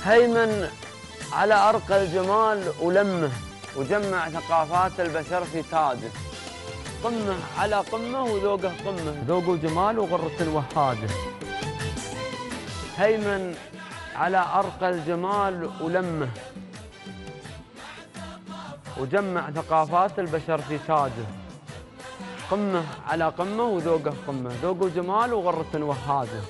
هيمن على أرقى الجمال ولمه، وجمع ثقافات البشر في تاجه. قمة على قمة وذوقه قمة، ذوق وجمال وغرة وهاجه. هيمن على أرقى الجمال ولمه، وجمع ثقافات البشر في تاجه. قمة على قمة وذوقه قمة، ذوق وجمال وغرة وهاجه.